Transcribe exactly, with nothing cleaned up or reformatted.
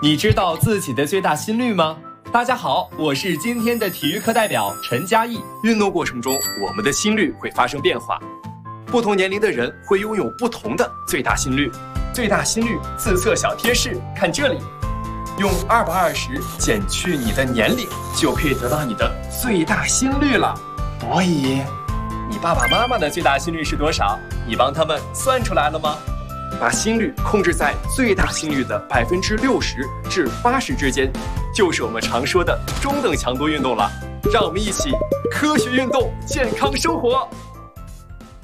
你知道自己的最大心率吗？大家好，我是今天的体育课代表陈嘉译。运动过程中，我们的心率会发生变化，不同年龄的人会拥有不同的最大心率。最大心率自测小贴士，看这里，用二百二十减去你的年龄，就可以得到你的最大心率了。所以，你爸爸妈妈的最大心率是多少？你帮他们算出来了吗？把心率控制在最大心率的百分之六十至八十之间，就是我们常说的中等强度运动了。让我们一起科学运动，健康生活。